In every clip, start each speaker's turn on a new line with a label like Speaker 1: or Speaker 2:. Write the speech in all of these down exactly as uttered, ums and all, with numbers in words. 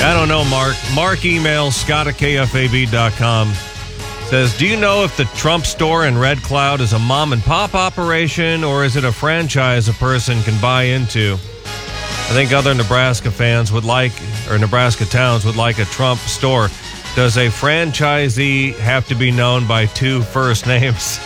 Speaker 1: I don't know, Mark. Mark emails Scott at K F A B dot com. Says, do you know if the Trump store in Red Cloud is a mom and pop operation or is it a franchise a person can buy into? I think other Nebraska fans would like, or Nebraska towns would like a Trump store. Does a franchisee have to be known by two first names?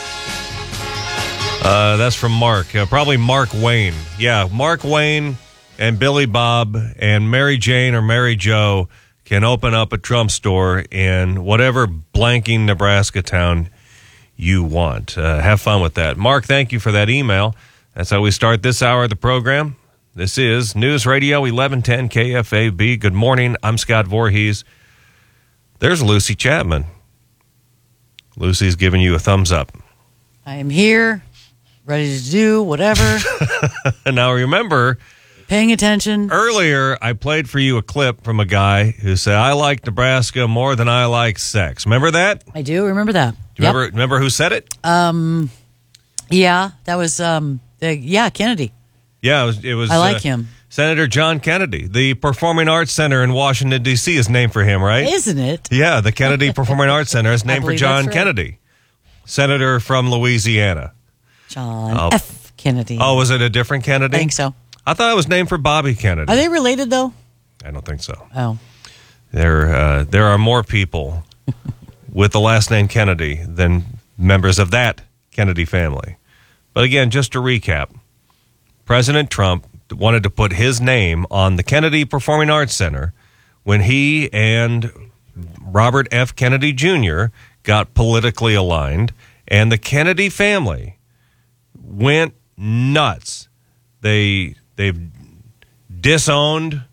Speaker 1: Uh, that's from Mark. Uh, probably Mark Wayne. Yeah, Mark Wayne and Billy Bob and Mary Jane or Mary Jo can open up a Trump store in whatever blanking Nebraska town you want. Uh, have fun with that. Mark, thank you for that email. That's how we start this hour of the program. This is News Radio eleven ten K F A B. Good morning. I'm Scott Voorhees. There's Lucy Chapman. Lucy's giving you a thumbs up.
Speaker 2: I am here, ready to do whatever.
Speaker 1: Now remember,
Speaker 2: paying attention.
Speaker 1: Earlier, I played for you a clip from a guy who said, I like Nebraska more than I like sex. Remember that?
Speaker 2: I do remember that.
Speaker 1: Do you yep. remember, remember who said it?
Speaker 2: Um, yeah, that was, um, the, yeah, Kennedy.
Speaker 1: Yeah, it was. It was
Speaker 2: I like
Speaker 1: uh,
Speaker 2: him.
Speaker 1: Senator John Kennedy. The Performing Arts Center in Washington, D C is named for him, right?
Speaker 2: Isn't it?
Speaker 1: Yeah, the Kennedy Performing Arts Center is named for John
Speaker 2: right.
Speaker 1: Kennedy, senator from Louisiana.
Speaker 2: John
Speaker 1: uh,
Speaker 2: F. Kennedy.
Speaker 1: Oh, was it a different Kennedy?
Speaker 2: I think so.
Speaker 1: I thought it was named for Bobby Kennedy.
Speaker 2: Are they related, though?
Speaker 1: I don't think so.
Speaker 2: Oh.
Speaker 1: There, uh, there are more people with the last name Kennedy than members of that Kennedy family. But again, just to recap, President Trump wanted to put his name on the Kennedy Performing Arts Center when he and Robert F. Kennedy Junior got politically aligned, and the Kennedy family went nuts. They they've disowned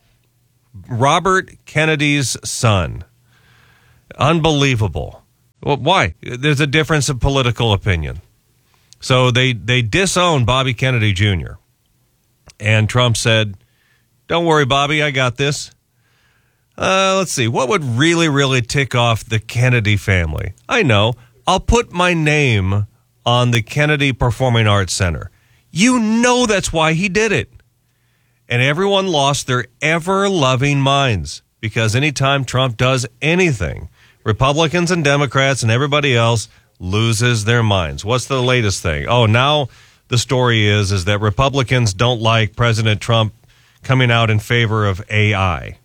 Speaker 1: Robert Kennedy's son. Unbelievable. Well, why? There's a difference of political opinion. So they, they disowned Bobby Kennedy Junior And Trump said, don't worry, Bobby, I got this. Uh, let's see. What would really, really tick off the Kennedy family? I know. I'll put my name on the Kennedy Performing Arts Center. You know that's why he did it. And everyone lost their ever-loving minds because anytime Trump does anything, Republicans and Democrats and everybody else loses their minds. What's the latest thing? Oh, now the story is, is that Republicans don't like President Trump coming out in favor of A I.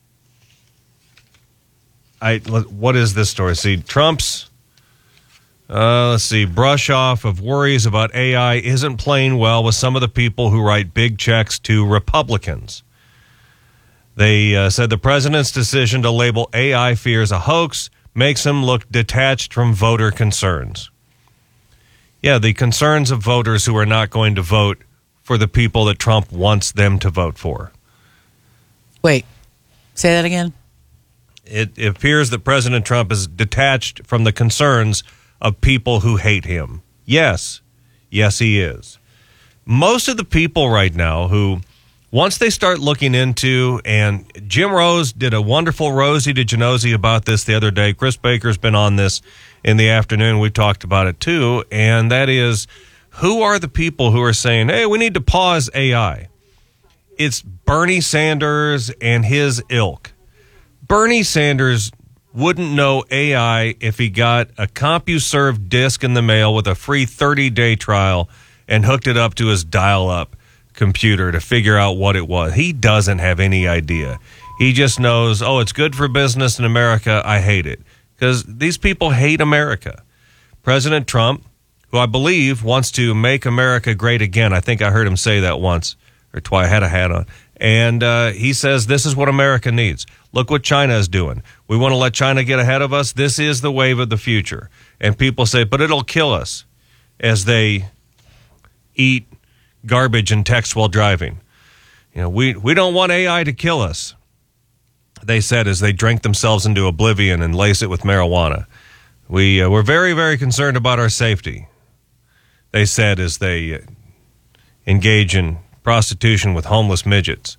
Speaker 1: I, what is this story? See, Trump's, uh, let's see, brush off of worries about A I isn't playing well with some of the people who write big checks to Republicans. They uh, said the president's decision to label A I fears a hoax makes him look detached from voter concerns. Yeah, the concerns of voters who are not going to vote for the people that Trump wants them to vote for.
Speaker 2: Wait, say that again?
Speaker 1: It, it appears that President Trump is detached from the concerns of people who hate him. Yes, yes, he is. Most of the people right now who, once they start looking into, and Jim Rose did a wonderful Rosie DeGenosi about this the other day. Chris Baker's been on this in the afternoon. We talked about it too, and that is, who are the people who are saying, hey, we need to pause A I? It's Bernie Sanders and his ilk. Bernie Sanders wouldn't know A I if he got a CompuServe disk in the mail with a free thirty-day trial and hooked it up to his dial-up computer to figure out what it was. He doesn't have any idea. He just knows, oh, it's good for business in America. I hate it. Because these people hate America. President Trump, who I believe wants to make America great again. I think I heard him say that once or twice. I had a hat on. And uh, he says this is what America needs. Look what China is doing. We want to let China get ahead of us. This is the wave of the future. And people say, but it'll kill us as they eat garbage and text while driving. You know, we, we don't want A I to kill us, they said as they drank themselves into oblivion and lace it with marijuana. We, uh, we're very, very concerned about our safety, they said as they uh, engage in prostitution with homeless midgets.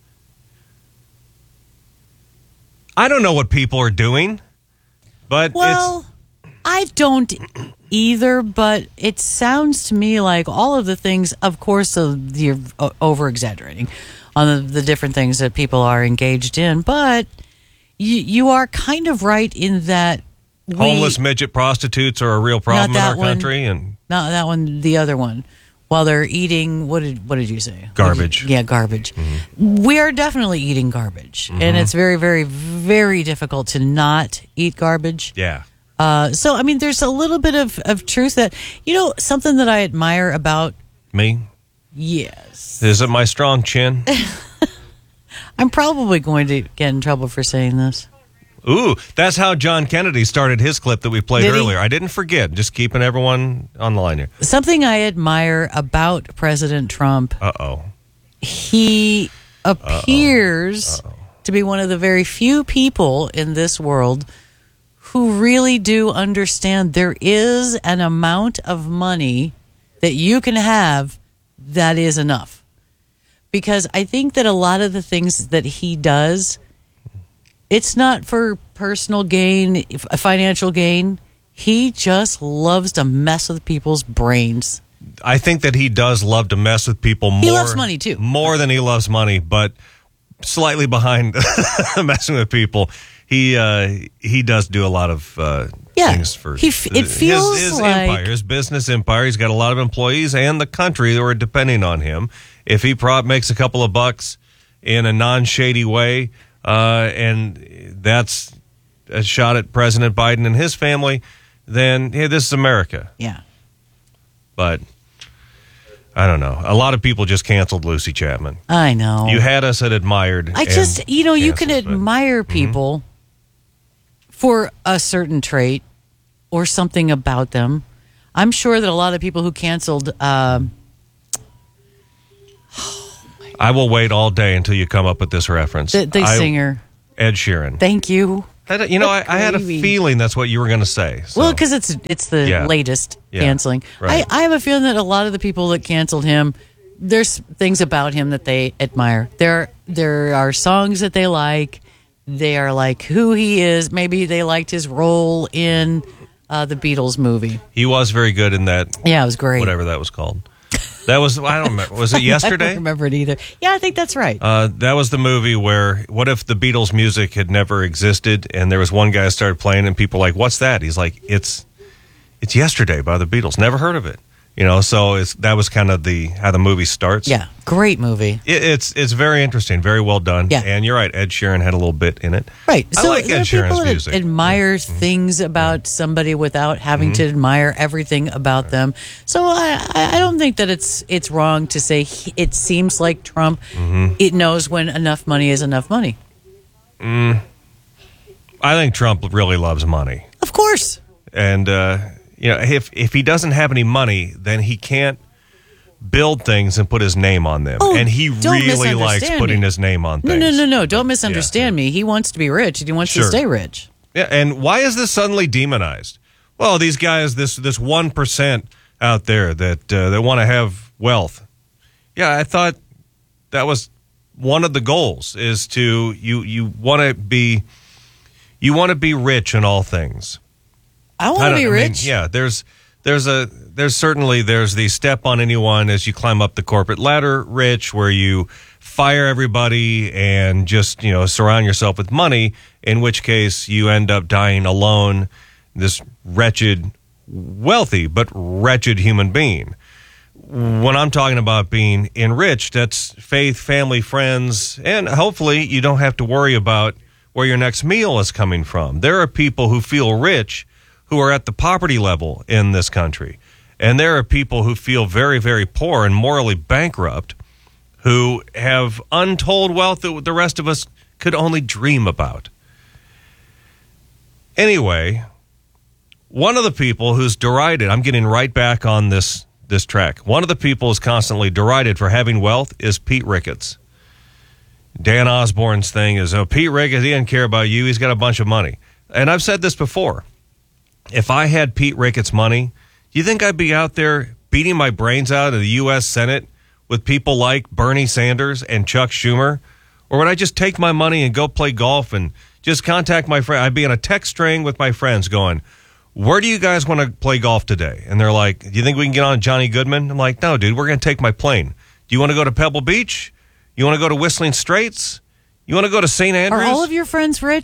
Speaker 1: I don't know what people are doing, but
Speaker 2: well, it's... I don't either, but it sounds to me like all of the things, of course, uh, you're over-exaggerating on the, the different things that people are engaged in, but you you are kind of right in that we,
Speaker 1: homeless midget prostitutes are a real problem in our
Speaker 2: one.
Speaker 1: country, and
Speaker 2: not that one, the other one. While they're eating, what did what did you say?
Speaker 1: Garbage.
Speaker 2: Did you, yeah, garbage. Mm-hmm. We are definitely eating garbage, mm-hmm. and it's very, very, very difficult to not eat garbage.
Speaker 1: Yeah.
Speaker 2: Uh, so, I mean, there's a little bit of, of truth that, you know, something that I admire about
Speaker 1: me.
Speaker 2: Yes.
Speaker 1: Is it my strong chin?
Speaker 2: I'm probably going to get in trouble for saying this.
Speaker 1: Ooh, that's how John Kennedy started his clip that we played
Speaker 2: Did he?
Speaker 1: earlier. I didn't forget. Just keeping everyone on the line here.
Speaker 2: Something I admire about President Trump.
Speaker 1: Uh-oh.
Speaker 2: He appears
Speaker 1: Uh-oh. Uh-oh.
Speaker 2: to be one of the very few people in this world who really do understand there is an amount of money that you can have that is enough. Because I think that a lot of the things that he does, it's not for personal gain, financial gain. He just loves to mess with people's brains.
Speaker 1: I think that he does love to mess with people more.
Speaker 2: He loves money, too.
Speaker 1: More than he loves money, but slightly behind messing with people. He uh, he does do a lot of uh,
Speaker 2: yeah.
Speaker 1: things for
Speaker 2: he f- it feels
Speaker 1: his, his
Speaker 2: like
Speaker 1: empire, his business empire. He's got a lot of employees and the country that are depending on him. If he prop makes a couple of bucks in a non-shady way, uh, and that's a shot at President Biden and his family, then hey, this is America.
Speaker 2: Yeah.
Speaker 1: But I don't know. A lot of people just canceled Lucy Chapman.
Speaker 2: I know.
Speaker 1: You had us at admired.
Speaker 2: I just, you know, you can admire
Speaker 1: but,
Speaker 2: people mm-hmm. for a certain trait or something about them. I'm sure that a lot of people who canceled. Uh,
Speaker 1: I will wait all day until you come up with this reference.
Speaker 2: The, the
Speaker 1: I,
Speaker 2: singer.
Speaker 1: Ed Sheeran.
Speaker 2: Thank you.
Speaker 1: I, you know, I, I had a feeling that's what you were going to say. So.
Speaker 2: Well, because it's it's the
Speaker 1: yeah.
Speaker 2: latest
Speaker 1: yeah.
Speaker 2: canceling.
Speaker 1: Right.
Speaker 2: I, I have a feeling that a lot of the people that canceled him, there's things about him that they admire. There there are songs that they like. They are like who he is. Maybe they liked his role in uh, the Beatles movie.
Speaker 1: He was very good in that.
Speaker 2: Yeah, it was great.
Speaker 1: Whatever that was called. That was, I don't remember. Was it yesterday?
Speaker 2: I don't remember it either. Yeah, I think that's right.
Speaker 1: Uh, that was the movie where, what if the Beatles music had never existed and there was one guy started playing and people were like, what's that? He's like, it's it's Yesterday by the Beatles. Never heard of it. You know, so it's, that was kind of the how the movie starts.
Speaker 2: Yeah, great movie.
Speaker 1: It, it's it's very interesting, very well done.
Speaker 2: Yeah.
Speaker 1: And you're right, Ed Sheeran had a little bit in it.
Speaker 2: Right.
Speaker 1: I
Speaker 2: so
Speaker 1: like
Speaker 2: there
Speaker 1: Ed
Speaker 2: are people
Speaker 1: Sheeran's
Speaker 2: that
Speaker 1: music.
Speaker 2: admire
Speaker 1: Mm-hmm.
Speaker 2: things about somebody without having
Speaker 1: Mm-hmm.
Speaker 2: to admire everything about right. them. So I, I don't think that it's it's wrong to say he, it seems like Trump
Speaker 1: mm-hmm.
Speaker 2: it knows when enough money is enough money.
Speaker 1: Mm. I think Trump really loves money.
Speaker 2: Of course.
Speaker 1: And uh, you know, if if he doesn't have any money, then he can't build things and put his name on them.
Speaker 2: Oh,
Speaker 1: and he really likes putting
Speaker 2: me.
Speaker 1: his name on
Speaker 2: no,
Speaker 1: things.
Speaker 2: No, no, no, no. Don't misunderstand
Speaker 1: yeah.
Speaker 2: me. He wants to be rich and he wants
Speaker 1: sure.
Speaker 2: to stay rich.
Speaker 1: Yeah, and why is this suddenly demonized? Well, these guys, this this one percent out there that uh, that want to have wealth. Yeah, I thought that was one of the goals is to you you want to be you want to be rich in all things.
Speaker 2: I want to be
Speaker 1: I
Speaker 2: rich.
Speaker 1: Mean, yeah, there's there's a there's certainly there's the step on anyone as you climb up the corporate ladder, rich, where you fire everybody and just, you know, surround yourself with money, in which case you end up dying alone, this wretched, wealthy, but wretched human being. When I'm talking about being enriched, that's faith, family, friends, and hopefully you don't have to worry about where your next meal is coming from. There are people who feel rich who are at the poverty level in this country. And there are people who feel very, very poor and morally bankrupt who have untold wealth that the rest of us could only dream about. Anyway, one of the people who's derided, I'm getting right back on this, this track. One of the people who's constantly derided for having wealth is Pete Ricketts. Dan Osborne's thing is, oh, Pete Ricketts, he doesn't care about you. He's got a bunch of money. And I've said this before. If I had Pete Ricketts' money, do you think I'd be out there beating my brains out in the U S Senate with people like Bernie Sanders and Chuck Schumer? Or would I just take my money and go play golf and just contact my friend? I'd be on a text string with my friends going, where do you guys want to play golf today? And they're like, do you think we can get on Johnny Goodman? I'm like, no, dude, we're going to take my plane. Do you want to go to Pebble Beach? You want to go to Whistling Straits? You want to go to Saint Andrews?
Speaker 2: Are all of your friends rich?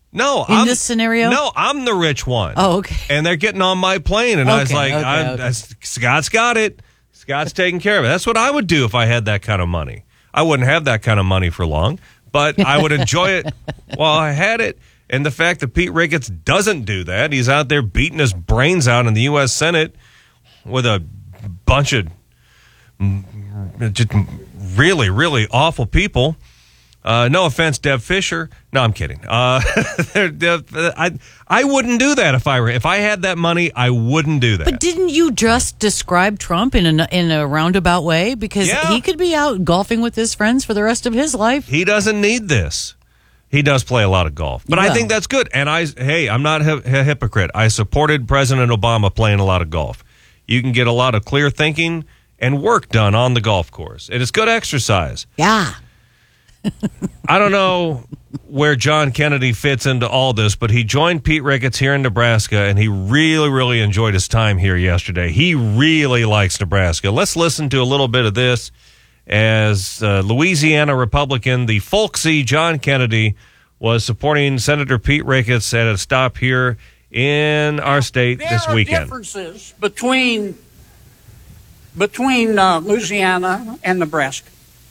Speaker 1: No,
Speaker 2: in
Speaker 1: I'm,
Speaker 2: this scenario?
Speaker 1: No, I'm the rich one.
Speaker 2: Oh, okay.
Speaker 1: And they're getting on my plane, and I was
Speaker 2: Okay,
Speaker 1: like,
Speaker 2: okay,
Speaker 1: I'm,
Speaker 2: okay.
Speaker 1: I, Scott's got it. Scott's taking care of it. That's what I would do if I had that kind of money. I wouldn't have that kind of money for long, but I would enjoy it while I had it. And the fact that Pete Ricketts doesn't do that, he's out there beating his brains out in the U S Senate with a bunch of just really, really awful people. Uh, no offense, Deb Fisher. No, I'm kidding. Uh, I I wouldn't do that if I were if I had that money. I wouldn't do that.
Speaker 2: But didn't you just describe Trump in a in a roundabout way? Because
Speaker 1: Yeah.
Speaker 2: he could be out golfing with his friends for the rest of his life.
Speaker 1: He doesn't need this. He does play a lot of golf, but I
Speaker 2: Well.
Speaker 1: think that's good. And I, hey, I'm not a hi- hypocrite. I supported President Obama playing a lot of golf. You can get a lot of clear thinking and work done on the golf course. It is good exercise.
Speaker 2: Yeah.
Speaker 1: I don't know where John Kennedy fits into all this, but he joined Pete Ricketts here in Nebraska, and he really, really enjoyed his time here yesterday. He really likes Nebraska. Let's listen to a little bit of this as uh, Louisiana Republican, the folksy John Kennedy, was supporting Senator Pete Ricketts at a stop here in our state
Speaker 3: there
Speaker 1: this
Speaker 3: are
Speaker 1: weekend.
Speaker 3: differences between between uh, Louisiana and Nebraska.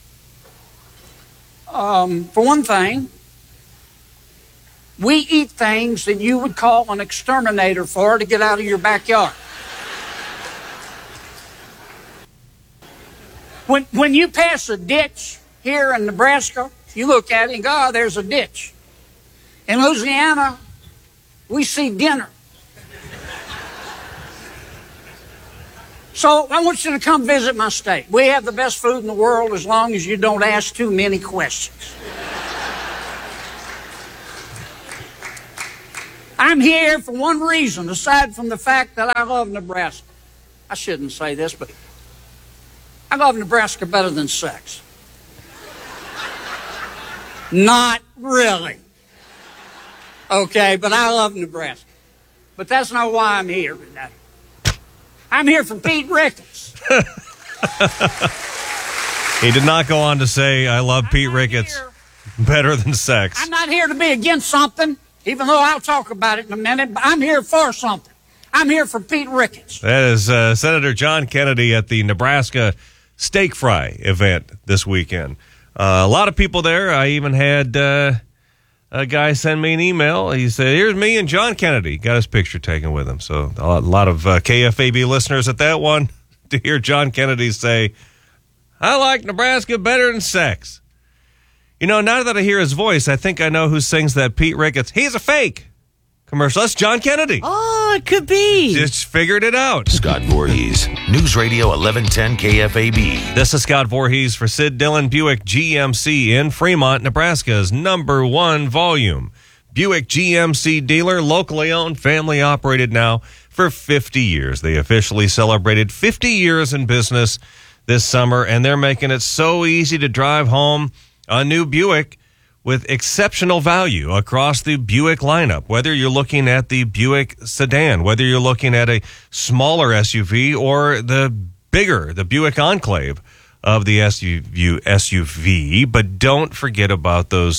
Speaker 3: Um, for one thing, we eat things that you would call an exterminator for to get out of your backyard. When when you pass a ditch here in Nebraska, you look at it and go, oh, there's a ditch. In Louisiana, we see dinner. So I want you to come visit my state. We have the best food in the world as long as you don't ask too many questions. I'm here for one reason, aside from the fact that I love Nebraska. I shouldn't say this, but I love Nebraska better than sex. Not really. Okay, but I love Nebraska. But that's not why I'm here today. I'm here for Pete Ricketts.
Speaker 1: He did not go on to say, I love
Speaker 3: I'm
Speaker 1: Pete
Speaker 3: not
Speaker 1: Ricketts
Speaker 3: here-
Speaker 1: better than sex.
Speaker 3: I'm not here to be against something, even though I'll talk about it in a minute, but I'm here for something. I'm here for Pete Ricketts.
Speaker 1: That is uh, Senator John Kennedy at the Nebraska Steak Fry event this weekend. Uh, a lot of people there. I even had uh, a guy send me an email. He said, here's me and John Kennedy. Got his picture taken with him. So a lot of uh, K F A B listeners at that one to hear John Kennedy say, I like Nebraska better than sex. You know, now that I hear his voice, I think I know who sings that Pete Ricketts. He's a fake commercial. That's John Kennedy.
Speaker 2: Oh, it could be.
Speaker 1: Just figured it out.
Speaker 4: Scott Voorhees, News Radio eleven ten K F A B.
Speaker 1: This is Scott Voorhees for Sid Dillon Buick G M C in Fremont, Nebraska's number one volume Buick G M C dealer, locally owned, family operated now for fifty years. They officially celebrated fifty years in business this summer, and they're making it so easy to drive home a new Buick with exceptional value across the Buick lineup. Whether you're looking at the Buick sedan, whether you're looking at a smaller S U V or the bigger, the Buick Enclave of the S U V, but don't forget about those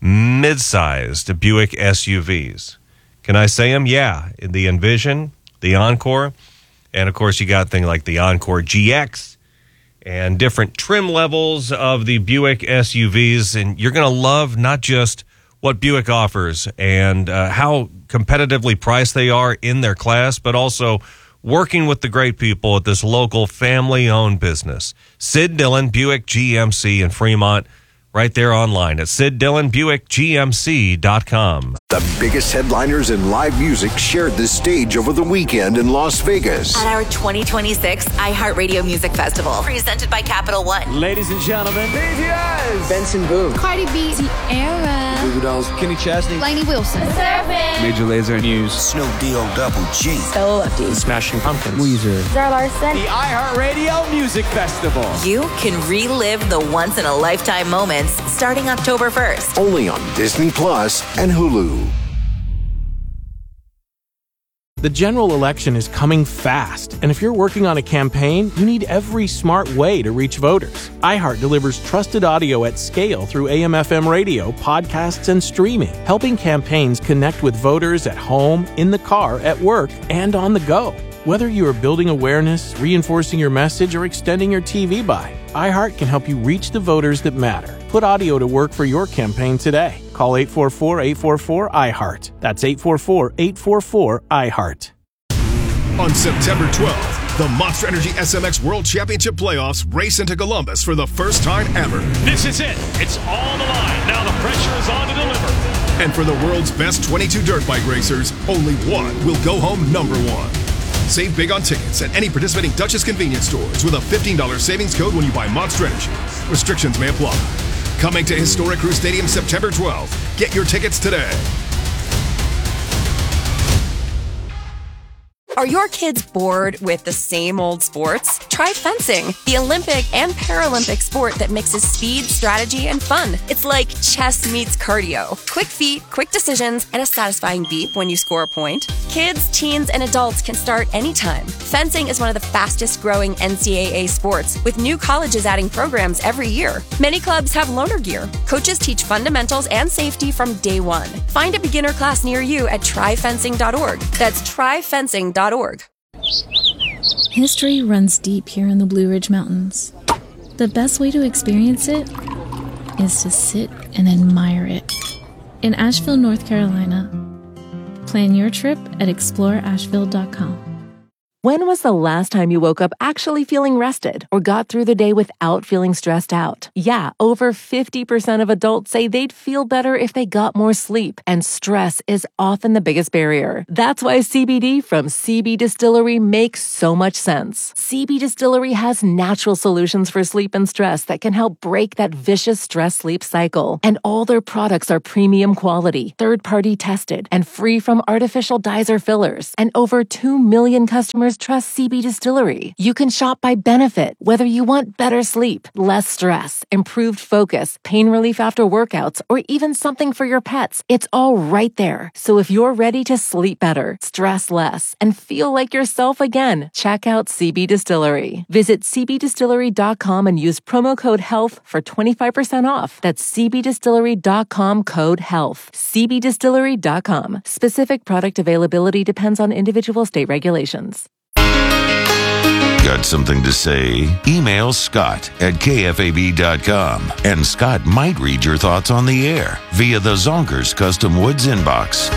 Speaker 1: mid-sized Buick S U Vs. Can I say them? Yeah. The Envision, the Encore, and of course you got things like the Encore G X, and different trim levels of the Buick S U Vs. And you're going to love not just what Buick offers and uh, how competitively priced they are in their class, but also working with the great people at this local family-owned business. Sid Dillon Buick G M C in Fremont, right there online at sid dillon buick g m c dot com.
Speaker 5: The biggest headliners in live music shared the stage over the weekend in Las Vegas.
Speaker 6: At our twenty twenty-six iHeartRadio Music Festival, presented by Capital One.
Speaker 7: Ladies and gentlemen, B T S,
Speaker 8: Benson Boone,
Speaker 9: Cardi B, Sierra,
Speaker 8: Goo Goo Dolls,
Speaker 7: Kenny Chesney,
Speaker 9: Lainey Wilson,
Speaker 7: Major Lazer, News,
Speaker 4: Snoop D O Double G,
Speaker 9: Stella Lefty,
Speaker 7: Smashing Pumpkins,
Speaker 8: Weezer,
Speaker 9: Zara Larson.
Speaker 7: the iHeartRadio Music Festival.
Speaker 6: You can relive the once-in-a-lifetime moments starting October first.
Speaker 5: Only on Disney Plus and Hulu.
Speaker 8: The general election is coming fast, and if you're working on a campaign, you need every smart way to reach voters. iHeart delivers trusted audio at scale through A M F M radio, podcasts, and streaming, helping campaigns connect with voters at home, in the car, at work, and on the go. Whether you are building awareness, reinforcing your message, or extending your T V buy, iHeart can help you reach the voters that matter. Put audio to work for your campaign today. Call eight four four, eight four four, I heart. That's eight four four, eight four four, I heart.
Speaker 10: On September twelfth, the Monster Energy S M X World Championship Playoffs race into Columbus for the first time ever.
Speaker 11: This is it. It's on the line. Now the pressure is on to deliver.
Speaker 10: And for the world's best twenty-two dirt bike racers, only one will go home number one. Save big on tickets at any participating Duchess convenience stores with a fifteen dollars savings code when you buy Monster Energy. Restrictions may apply. Coming to Historic Crew Stadium September twelfth. Get your tickets today.
Speaker 12: Are your kids bored with the same old sports? Try fencing, the Olympic and Paralympic sport that mixes speed, strategy, and fun. It's like chess meets cardio. Quick feet, quick decisions, and a satisfying beep when you score a point. Kids, teens, and adults can start anytime. Fencing is one of the fastest growing N C double A sports, with new colleges adding programs every year. Many clubs have loaner gear. Coaches teach fundamentals and safety from day one. Find a beginner class near you at try fencing dot org. That's try fencing dot org.
Speaker 9: History runs deep here in the Blue Ridge Mountains. The best way to experience it is to sit and admire it. In Asheville, North Carolina. Plan your trip at explore asheville dot com.
Speaker 13: When was the last time you woke up actually feeling rested or got through the day without feeling stressed out? Yeah, over fifty percent of adults say they'd feel better if they got more sleep, and stress is often the biggest barrier. That's why C B D from C B Distillery makes so much sense. C B Distillery has natural solutions for sleep and stress that can help break that vicious stress-sleep cycle. And all their products are premium quality, third-party tested, and free from artificial dyes or fillers. And over two million customers trust C B Distillery. You can shop by benefit, whether you want better sleep, less stress, improved focus, pain relief after workouts, or even something for your pets. It's all right there. So if you're ready to sleep better, stress less, and feel like yourself again, check out C B Distillery. Visit c b distillery dot com and use promo code HEALTH for twenty-five percent off. That's c b distillery dot com code HEALTH. c b distillery dot com. Specific product availability depends on individual state regulations.
Speaker 4: Got something to say? Email Scott at k f a b dot com, and Scott might read your thoughts on the air via the Zonkers Custom Woods inbox.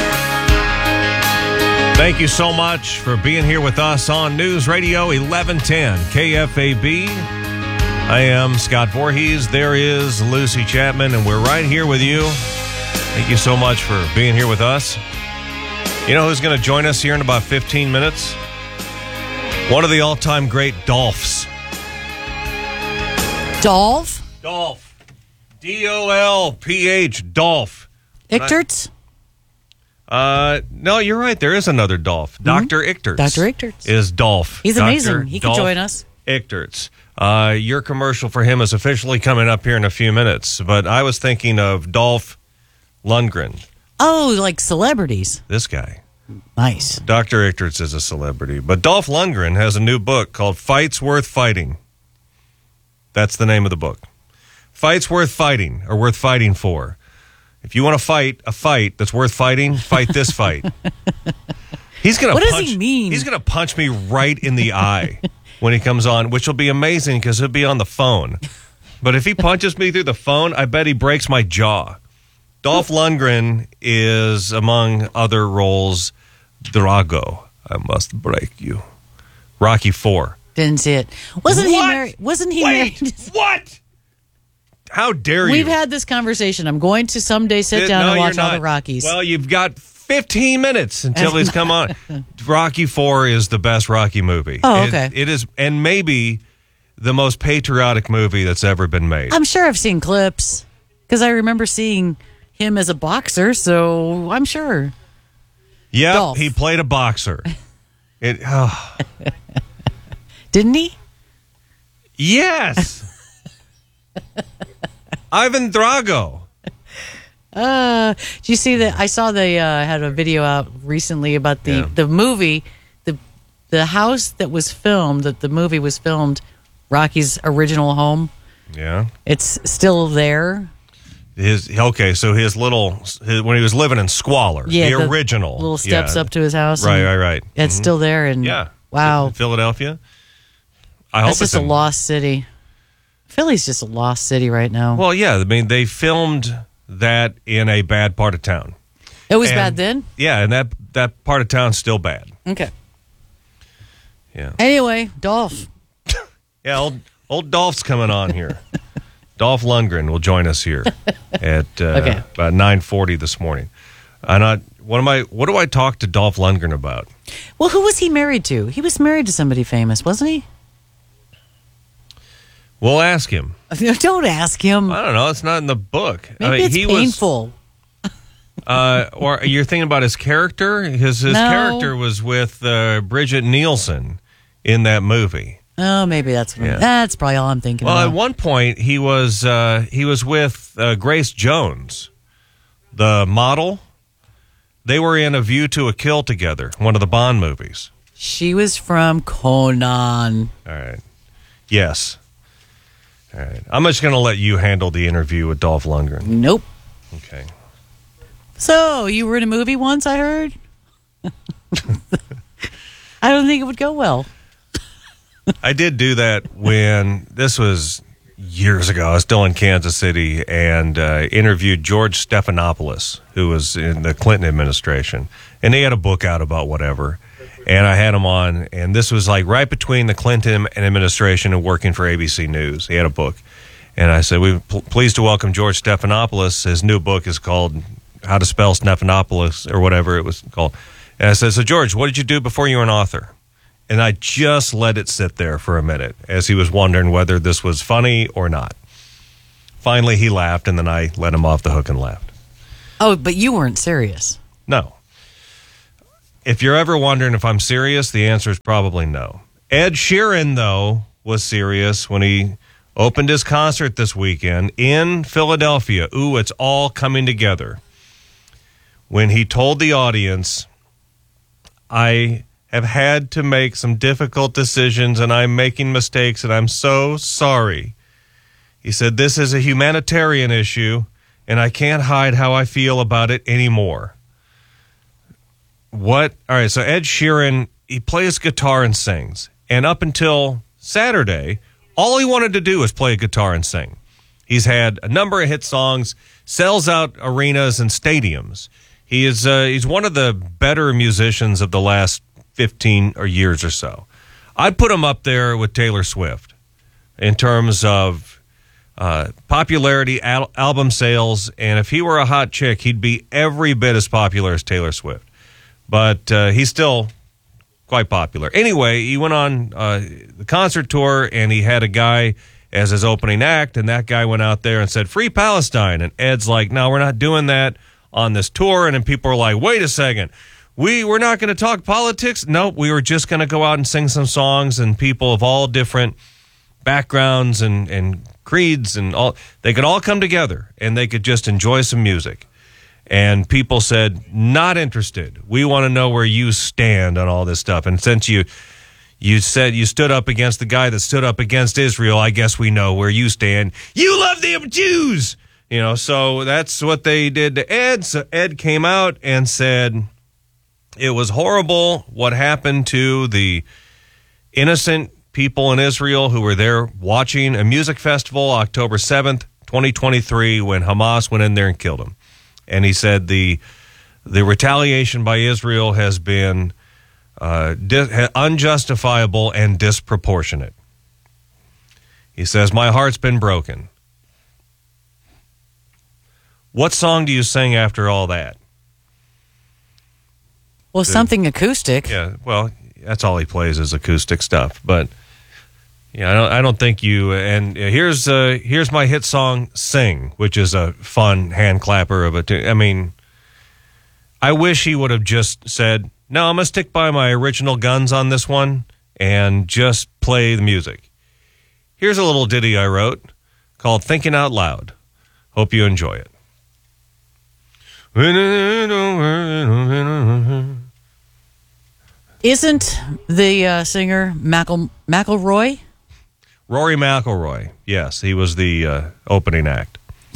Speaker 1: Thank you so much for being here with us on News Radio eleven ten K F A B. I am Scott Voorhees. There is Lucy Chapman, and we're right here with you. Thank you so much for being here with us. You know who's going to join us here in about fifteen minutes? One of the all-time great Dolphs.
Speaker 2: Dolph?
Speaker 1: Dolph. D O L P H. Dolph.
Speaker 2: Ichterts?
Speaker 1: Uh, no, you're right. There is another Dolph. Mm-hmm. Doctor Ichterts.
Speaker 2: Doctor Ichterts.
Speaker 1: Is Dolph.
Speaker 2: He's
Speaker 1: Doctor
Speaker 2: amazing. He
Speaker 1: Dolph
Speaker 2: can join us.
Speaker 1: Ichterts. Uh, your commercial for him is officially coming up here in a few minutes, but I was thinking of Dolph Lundgren.
Speaker 2: Oh, like celebrities.
Speaker 1: This guy.
Speaker 2: Nice.
Speaker 1: Doctor Ichterts is a celebrity, but Dolph Lundgren has a new book called Fights Worth Fighting. That's the name of the book. Fights Worth Fighting, or Worth Fighting For. If you want to fight a fight that's worth fighting, fight this fight. He's gonna
Speaker 2: What
Speaker 1: punch,
Speaker 2: does he mean?
Speaker 1: He's going to punch me right in the eye when he comes on, which will be amazing because he'll be on the phone. But if he punches me through the phone, I bet he breaks my jaw. Dolph Lundgren is, among other roles, Drago. I must break you. Rocky Four.
Speaker 2: Didn't see it. Wasn't
Speaker 1: What?
Speaker 2: he married? Wasn't he
Speaker 1: Wait,
Speaker 2: married?
Speaker 1: What? How dare you?
Speaker 2: We've had this conversation. I'm going to someday sit
Speaker 1: It-
Speaker 2: down
Speaker 1: no,
Speaker 2: and watch
Speaker 1: you're
Speaker 2: all
Speaker 1: not.
Speaker 2: the Rockies.
Speaker 1: Well, you've got fifteen minutes until he's come on. Rocky Four is the best Rocky movie.
Speaker 2: Oh,
Speaker 1: It-
Speaker 2: okay.
Speaker 1: it is, and maybe the most patriotic movie that's ever been made.
Speaker 2: I'm sure I've seen clips because I remember seeing him as a boxer, so I'm sure.
Speaker 1: Yep,
Speaker 2: Dolph.
Speaker 1: he played a boxer. It, oh.
Speaker 2: Didn't he?
Speaker 1: Yes. Ivan Drago.
Speaker 2: Uh, do you see that? I saw they uh, had a video out recently about the,
Speaker 1: Yeah.
Speaker 2: the movie, the the house that was filmed, that the movie was filmed, Rocky's original home.
Speaker 1: Yeah.
Speaker 2: It's still there.
Speaker 1: His okay, so his little his, when he was living in squalor,
Speaker 2: Yeah,
Speaker 1: the,
Speaker 2: the
Speaker 1: original
Speaker 2: little steps
Speaker 1: yeah.
Speaker 2: up to his house.
Speaker 1: Right,
Speaker 2: and
Speaker 1: right, right.
Speaker 2: It's
Speaker 1: Mhm.
Speaker 2: still there. And
Speaker 1: Yeah.
Speaker 2: wow,
Speaker 1: In Philadelphia. I
Speaker 2: that's
Speaker 1: hope it's
Speaker 2: just a
Speaker 1: in-
Speaker 2: lost city. Philly's just a lost city right now.
Speaker 1: Well, yeah, I mean they filmed that in a bad part of town.
Speaker 2: It was
Speaker 1: And-
Speaker 2: bad then?
Speaker 1: Yeah, and that that part of town's still bad.
Speaker 2: Okay.
Speaker 1: Yeah.
Speaker 2: Anyway, Dolph.
Speaker 1: Yeah, old old Dolph's coming on here. Dolph Lundgren will join us here at uh,
Speaker 2: Okay.
Speaker 1: about nine forty this morning. And I, what am I? What do I talk to Dolph Lundgren about?
Speaker 2: Well, who was he married to? He was married to somebody famous, wasn't he?
Speaker 1: We'll ask him.
Speaker 2: Don't ask him.
Speaker 1: I don't know. It's not in the book.
Speaker 2: Maybe
Speaker 1: I mean,
Speaker 2: it's
Speaker 1: he
Speaker 2: painful.
Speaker 1: Was, uh, or you're thinking about his character? His his
Speaker 2: No.
Speaker 1: character was with uh, Bridget Nielsen in that movie.
Speaker 2: Oh, maybe that's what I'm-
Speaker 1: Yeah.
Speaker 2: that's probably all I'm thinking
Speaker 1: Well,
Speaker 2: about.
Speaker 1: at one point he was uh, he was with uh, Grace Jones, the model. They were in A View to a Kill together, one of the Bond movies.
Speaker 2: She was from Conan.
Speaker 1: All right. Yes. All right. I'm just going to let you handle the interview with Dolph Lundgren.
Speaker 2: Nope.
Speaker 1: Okay.
Speaker 2: So, you were in a movie once, I heard? I don't think it would go well.
Speaker 1: I did do that when this was years ago. I was still in Kansas City and uh, interviewed George Stephanopoulos, who was in the Clinton administration. And they had a book out about whatever. And I had him on. And this was like right between the Clinton administration and working for A B C News. He had a book. And I said, we're pl- pleased to welcome George Stephanopoulos. His new book is called How to Spell Stephanopoulos, or whatever it was called. And I said, so George, what did you do before you were an author? And I just let it sit there for a minute as he was wondering whether this was funny or not. Finally, he laughed, and then I let him off the hook and laughed.
Speaker 2: Oh, but you weren't serious.
Speaker 1: No. If you're ever wondering if I'm serious, the answer is probably no. Ed Sheeran, though, was serious when he opened his concert this weekend in Philadelphia. Ooh, it's all coming together. When he told the audience, I have had to make some difficult decisions and I'm making mistakes and I'm so sorry. He said, this is a humanitarian issue and I can't hide how I feel about it anymore. What? All right, so Ed Sheeran, he plays guitar and sings. And up until Saturday, all he wanted to do was play guitar and sing. He's had a number of hit songs, sells out arenas and stadiums. He is uh, he's one of the better musicians of the last fifteen or years or so. I'd put him up there with Taylor Swift in terms of uh, popularity, al- album sales, and if he were a hot chick, he'd be every bit as popular as Taylor Swift. But uh, he's still quite popular. Anyway, he went on uh, the concert tour, and he had a guy as his opening act, and that guy went out there and said, "Free Palestine." And Ed's like, "No, we're not doing that on this tour." And then people are like, "Wait a second. We, we're not going to talk politics?" Nope, we were just going to go out and sing some songs, and people of all different backgrounds and, and creeds, and all, they could all come together, and they could just enjoy some music. And people said, not interested. We want to know where you stand on all this stuff. And since you you said you stood up against the guy that stood up against Israel, I guess we know where you stand. You love them Jews! You know, so that's what they did to Ed. So Ed came out and said it was horrible what happened to the innocent people in Israel who were there watching a music festival October seventh, twenty twenty-three, when Hamas went in there and killed them. And he said the the retaliation by Israel has been uh, di- unjustifiable and disproportionate. He says, my heart's been broken. What song do you sing after all that?
Speaker 2: Well,
Speaker 1: The-
Speaker 2: something acoustic.
Speaker 1: Yeah, well, that's all he plays is acoustic stuff. But yeah, I don't. I don't think you. And here's uh, here's my hit song, "Sing," which is a fun hand clapper of a. T- I mean, I wish he would have just said, "No, I'm gonna stick by my original guns on this one and just play the music." Here's a little ditty I wrote called "Thinking Out Loud." Hope you enjoy it.
Speaker 2: Isn't the uh, singer Mackle, McElroy?
Speaker 1: Rory McIlroy. Yes, he was the uh, opening act.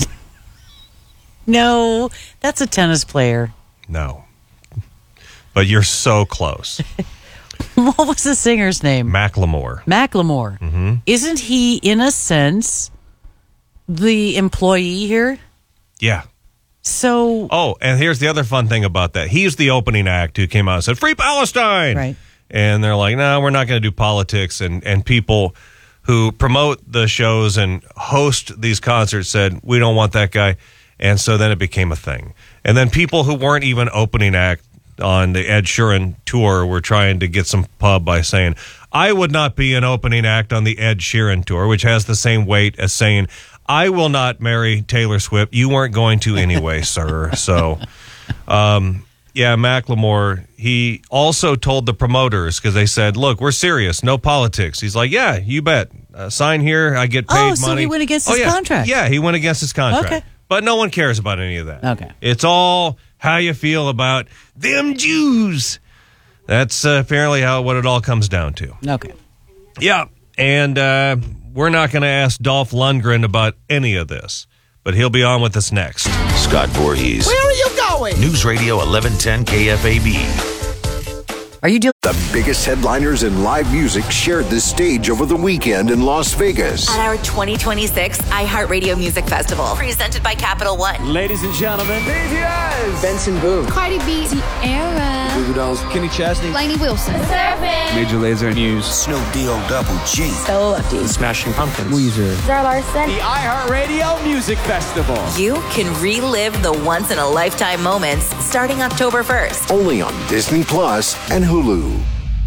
Speaker 2: No, that's a tennis player.
Speaker 1: No. But you're so close.
Speaker 2: What was the singer's name?
Speaker 1: Macklemore.
Speaker 2: Macklemore.
Speaker 1: Mm-hmm.
Speaker 2: Isn't he, in a sense, the employee here?
Speaker 1: Yeah.
Speaker 2: So.
Speaker 1: Oh, and here's the other fun thing about that. He's the opening act who came out and said, "Free Palestine!"
Speaker 2: Right.
Speaker 1: And they're like, no, we're not going to do politics. And, and people who promote the shows and host these concerts said, we don't want that guy. And so then it became a thing. And then people who weren't even opening act on the Ed Sheeran tour were trying to get some pub by saying, I would not be an opening act on the Ed Sheeran tour, which has the same weight as saying, I will not marry Taylor Swift. You weren't going to anyway, sir. So, um, yeah, Macklemore, he also told the promoters, because they said, look, we're serious, no politics. He's like, yeah, you bet. Uh, sign here, I get paid
Speaker 2: oh,
Speaker 1: money.
Speaker 2: so he went against
Speaker 1: oh,
Speaker 2: his
Speaker 1: yeah.
Speaker 2: contract.
Speaker 1: Yeah, he went against his contract.
Speaker 2: Okay.
Speaker 1: But no one cares about any of that.
Speaker 2: Okay.
Speaker 1: It's all how you feel about them Jews. That's uh, apparently how what it all comes down to.
Speaker 2: Okay.
Speaker 1: Yeah, and uh, we're not going to ask Dolph Lundgren about any of this, but he'll be on with us next.
Speaker 4: Scott Voorhees.
Speaker 14: Where are you going?
Speaker 4: News Radio eleven ten K F A B.
Speaker 2: Are you doing
Speaker 5: the biggest headliners in live music shared the stage over the weekend in Las Vegas?
Speaker 6: At our twenty twenty-six iHeartRadio Music Festival, presented by Capital One.
Speaker 7: Ladies and gentlemen, B T S,
Speaker 14: Benson Boone,
Speaker 15: Cardi B, Sierra,
Speaker 14: Goo Goo Dolls,
Speaker 7: Kenny Chesney,
Speaker 15: Lainey Wilson,
Speaker 7: Major Lazer News,
Speaker 14: Snoop D O Double G,
Speaker 15: Stella Lefty,
Speaker 7: Smashing Pumpkins, Weezer,
Speaker 15: Zara Larson,
Speaker 7: the iHeartRadio Music Festival.
Speaker 6: You can relive the once-in-a-lifetime moments starting October first.
Speaker 5: Only on Disney Plus and Hulu.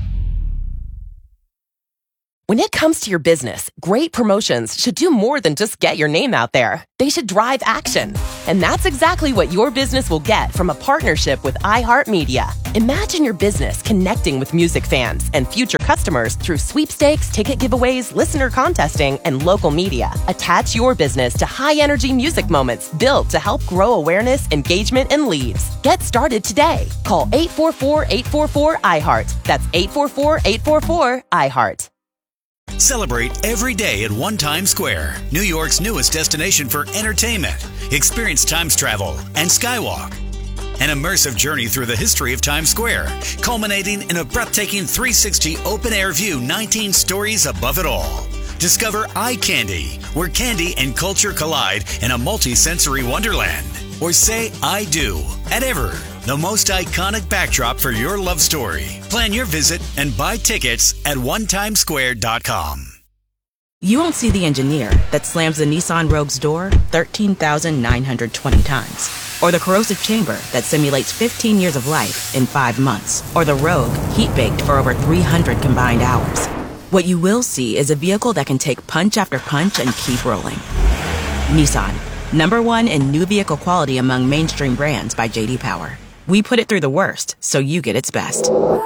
Speaker 16: When it comes to your business, great promotions should do more than just get your name out there. They should drive action. And that's exactly what your business will get from a partnership with iHeartMedia. Imagine your business connecting with music fans and future customers through sweepstakes, ticket giveaways, listener contesting, and local media. Attach your business to high-energy music moments built to help grow awareness, engagement, and leads. Get started today. Call eight four four, eight four four, I heart. That's eight four four, eight four four, I heart.
Speaker 17: Celebrate every day at One Times Square, New York's newest destination for entertainment. Experience Times Travel and Skywalk. An immersive journey through the history of Times Square, culminating in a breathtaking three sixty open-air view, nineteen stories above it all. Discover Eye Candy, where candy and culture collide in a multi-sensory wonderland. Or say I do at Ever, the most iconic backdrop for your love story. Plan your visit and buy tickets at one times square dot com.
Speaker 18: You won't see the engineer that slams the Nissan Rogue's door thirteen thousand nine hundred twenty times. Or the corrosive chamber that simulates fifteen years of life in five months. Or the Rogue heat-baked for over three hundred combined hours. What you will see is a vehicle that can take punch after punch and keep rolling. Nissan, number one in new vehicle quality among mainstream brands by J D Power. We put it through the worst, so you get its best.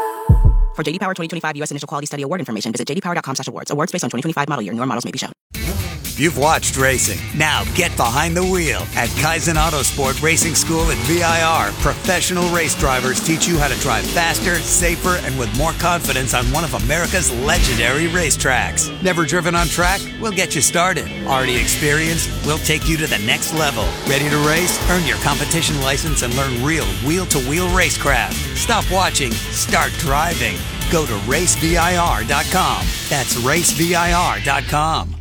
Speaker 18: For J D Power twenty twenty-five U S Initial Quality Study Award information, visit j d power dot com slash awards. Awards based on twenty twenty-five model year. Newer models may be shown.
Speaker 19: You've watched racing. Now get behind the wheel at Kaizen Autosport Racing School at V I R. Professional race drivers teach you how to drive faster, safer, and with more confidence on one of America's legendary racetracks. Never driven on track? We'll get you started. Already experienced? We'll take you to the next level. Ready to race? Earn your competition license and learn real wheel-to-wheel racecraft. Stop watching. Start driving. Go to race V I R dot com. That's race V I R dot com.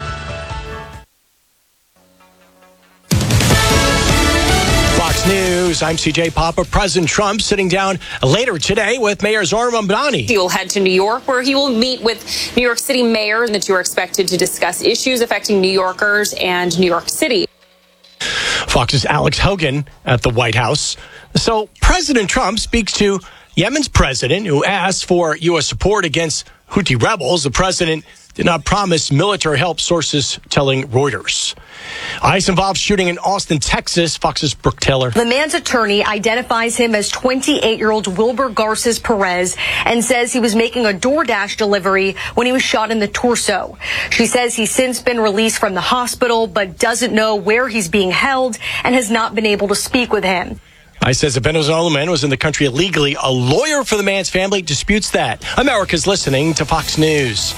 Speaker 20: Fox News, I'm C J Papa. President Trump sitting down later today with Mayor Zohran Mamdani.
Speaker 21: He will head to New York, where he will meet with New York City Mayor, and the two are expected to discuss issues affecting New Yorkers and New York City.
Speaker 20: Fox's Alex Hogan at the White House. So President Trump speaks to Yemen's president, who asked for U S support against Houthi rebels. The president did not promise military help, sources telling Reuters. ICE-involved shooting in Austin, Texas. Fox's Brooke Taylor.
Speaker 22: The man's attorney identifies him as twenty-eight-year-old Wilbur Garces Perez and says he was making a DoorDash delivery when he was shot in the torso. She says he's since been released from the hospital but doesn't know where he's being held and has not been able to speak with him.
Speaker 20: ICE says a Venezuelan man was in the country illegally. A lawyer for the man's family disputes that. America's listening to Fox News.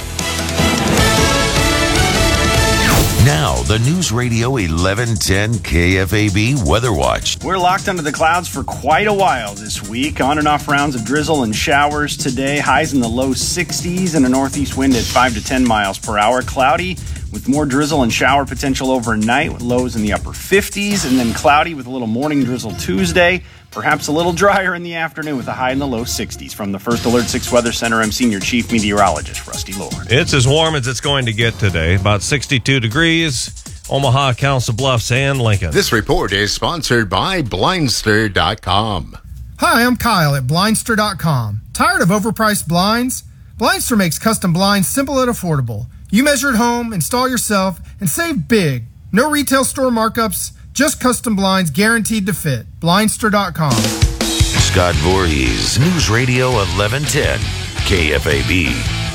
Speaker 4: Now, the News Radio eleven ten K F A B Weather Watch.
Speaker 3: We're locked under the clouds for quite a while this week. On and off rounds of drizzle and showers today. Highs in the low sixties and a northeast wind at five to ten miles per hour. Cloudy with more drizzle and shower potential overnight with lows in the upper fifties. And then cloudy with a little morning drizzle Tuesday. Perhaps a little drier in the afternoon with a high in the low sixties. From the First Alert six Weather Center, I'm Senior Chief Meteorologist Rusty Lord.
Speaker 1: It's as warm as it's going to get today, about sixty-two degrees. Omaha, Council Bluffs, and Lincoln.
Speaker 8: This report is sponsored by Blindster dot com.
Speaker 23: Hi, I'm Kyle at Blindster dot com. Tired of overpriced blinds? Blindster makes custom blinds simple and affordable. You measure at home, install yourself, and save big. No retail store markups, just custom blinds guaranteed to fit. Blindster dot com.
Speaker 4: Scott Voorhees, News Radio eleven ten K F A B.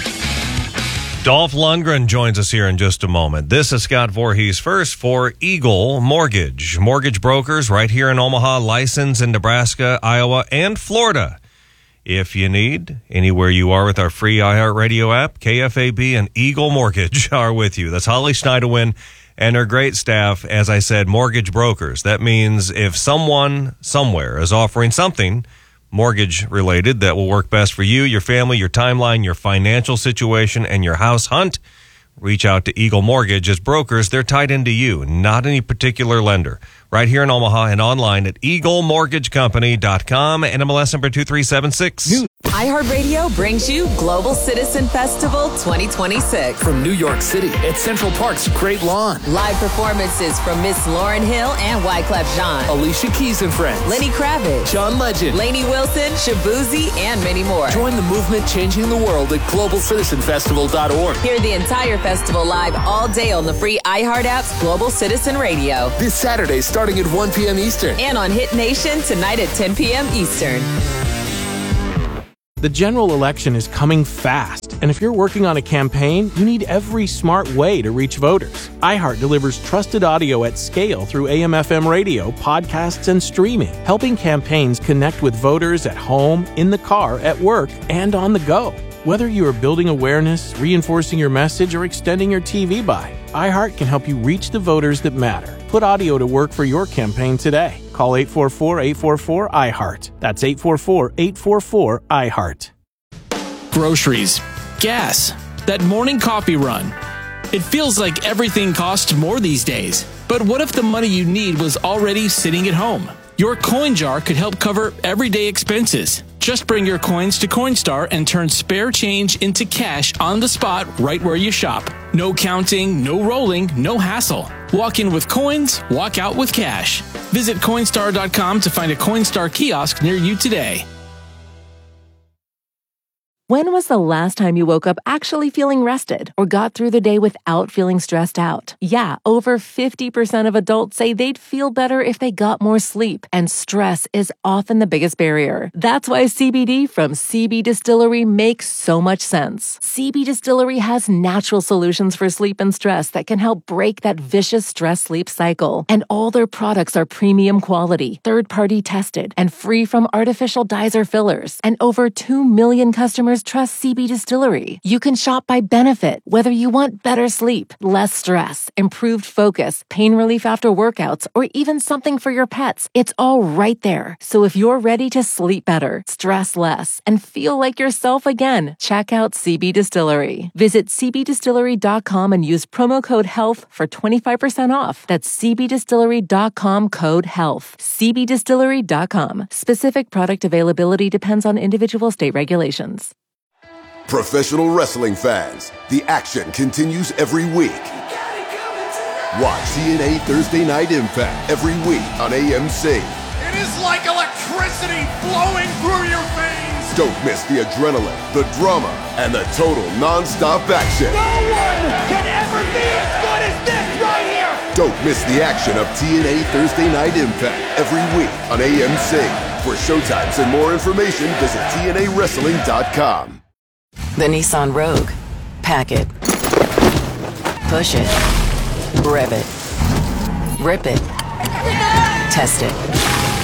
Speaker 1: Dolph Lundgren joins us here in just a moment. This is Scott Voorhees first for Eagle Mortgage. Mortgage brokers right here in Omaha, licensed in Nebraska, Iowa, and Florida. If you need, anywhere you are with our free iHeartRadio app, K F A B and Eagle Mortgage are with you. That's Holly Schneiderwin and her great staff, as I said, mortgage brokers. That means if someone somewhere is offering something mortgage related that will work best for you, your family, your timeline, your financial situation, and your house hunt, reach out to Eagle Mortgage. As brokers, they're tied into you, not any particular lender. Right here in Omaha and online at eagle mortgage company dot com and M L S number two three seven six.
Speaker 6: iHeartRadio brings you Global Citizen Festival twenty twenty-six.
Speaker 24: From New York City at Central Park's Great Lawn.
Speaker 6: Live performances from Miss Lauryn Hill and Wyclef Jean.
Speaker 24: Alicia Keys and Friends.
Speaker 6: Lenny Kravitz.
Speaker 24: John Legend.
Speaker 6: Lainey Wilson, Shabuzi, and many more.
Speaker 24: Join the movement changing the world at global citizen festival dot org.
Speaker 6: Hear the entire festival live all day on the free iHeart app's Global Citizen Radio.
Speaker 24: This Saturday starting at one p.m. Eastern.
Speaker 6: And on Hit Nation tonight at ten p.m. Eastern.
Speaker 25: The general election is coming fast, and if you're working on a campaign, you need every smart way to reach voters. iHeart delivers trusted audio at scale through A M F M radio, podcasts, and streaming, helping campaigns connect with voters at home, in the car, at work, and on the go. Whether you are building awareness, reinforcing your message, or extending your T V buy, iHeart can help you reach the voters that matter. Put audio to work for your campaign today. Call eight four four, eight four four, I heart. That's eight four four, eight four four, I heart.
Speaker 26: Groceries, gas, that morning coffee run. It feels like everything costs more these days. But what if the money you need was already sitting at home? Your coin jar could help cover everyday expenses. Just bring your coins to Coinstar and turn spare change into cash on the spot right where you shop. No counting, no rolling, no hassle. Walk in with coins, walk out with cash. Visit Coinstar dot com to find a Coinstar kiosk near you today.
Speaker 13: When was the last time you woke up actually feeling rested or got through the day without feeling stressed out? Yeah, over fifty percent of adults say they'd feel better if they got more sleep, and stress is often the biggest barrier. That's why C B D from C B Distillery makes so much sense. C B Distillery has natural solutions for sleep and stress that can help break that vicious stress-sleep cycle. And all their products are premium quality, third-party tested, and free from artificial dyes or fillers. And over two million customers trust C B Distillery. You can shop by benefit, whether you want better sleep, less stress, improved focus, pain relief after workouts, or even something for your pets. It's all right there. So if you're ready to sleep better, stress less, and feel like yourself again, check out C B Distillery. Visit C B distillery dot com and use promo code HEALTH for twenty-five percent off. That's C B distillery dot com code HEALTH. C B distillery dot com. Specific product availability depends on individual state regulations.
Speaker 5: Professional wrestling fans, the action continues every week. Watch T N A Thursday Night Impact every week on A M C.
Speaker 27: It is like electricity flowing through your veins.
Speaker 5: Don't miss the adrenaline, the drama, and the total non-stop action.
Speaker 27: No one can ever be as good as this right here.
Speaker 5: Don't miss the action of T N A Thursday Night Impact every week on A M C. For showtimes and more information, visit T N A wrestling dot com.
Speaker 16: The Nissan Rogue. Pack it. Push it. Rev it. Rip it. Test it.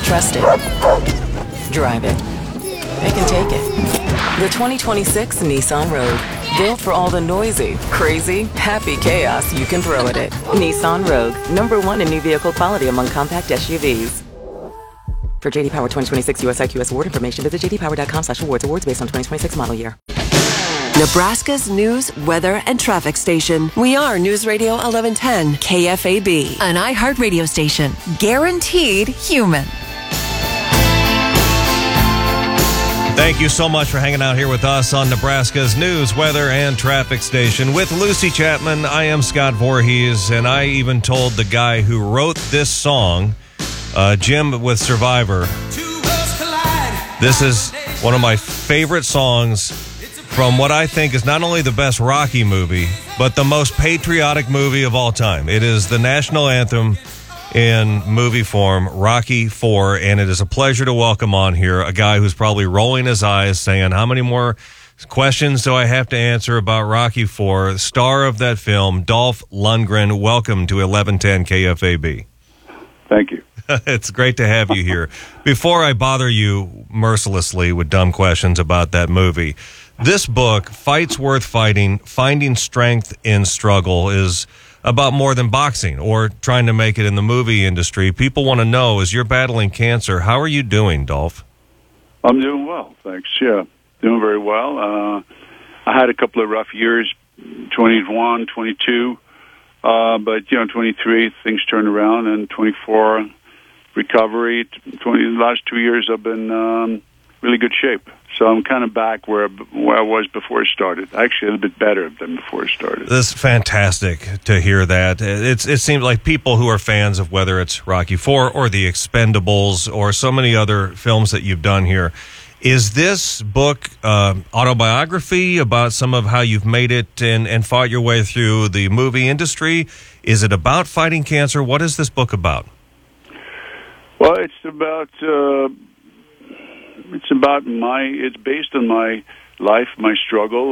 Speaker 2: Trust it. Drive it. They can take it. The twenty twenty-six Nissan Rogue. Built for all the noisy, crazy, happy chaos you can throw at it. Nissan Rogue. Number one in new vehicle quality among compact S U Vs. For J D Power twenty twenty-six U S I Q S award information, visit j d power dot com slash awards. Awards based on twenty twenty-six model year.
Speaker 9: Nebraska's news, weather, and traffic station. We are News Radio eleven ten K F A B, an iHeartRadio station. Guaranteed human.
Speaker 1: Thank you so much for hanging out here with us on Nebraska's news, weather, and traffic station. With Lucy Chapman, I am Scott Voorhees, and I even told the guy who wrote this song, uh, Jim with Survivor, this is one of my favorite songs from what I think is not only the best Rocky movie, but the most patriotic movie of all time. It is the national anthem in movie form, Rocky four, and it is a pleasure to welcome on here a guy who's probably rolling his eyes saying, how many more questions do I have to answer about Rocky four? The star of that film, Dolph Lundgren. Welcome to eleven ten K F A B.
Speaker 10: Thank you.
Speaker 1: It's great to have you here. Before I bother you mercilessly with dumb questions about that movie, this book, Fights Worth Fighting, Finding Strength in Struggle, is about more than boxing or trying to make it in the movie industry. People want to know, as you're battling cancer, how are you doing, Dolph?
Speaker 10: I'm doing well, thanks. Yeah, doing very well. Uh, I had a couple of rough years, twenty-one, twenty-two, uh, but, you know, twenty-three, things turned around, and twenty-four, recovery. twenty, the last two years I've been um, really good shape. So I'm kind of back where where I was before it started. Actually, a little bit better than before it started.
Speaker 1: This is fantastic to hear that. It's it seems like people who are fans of whether it's Rocky four or The Expendables or so many other films that you've done here. Is this book uh, autobiography about some of how you've made it and, and fought your way through the movie industry? Is it about fighting cancer? What is this book about?
Speaker 10: Well, it's about... Uh, It's about my, it's based on my life, my struggle.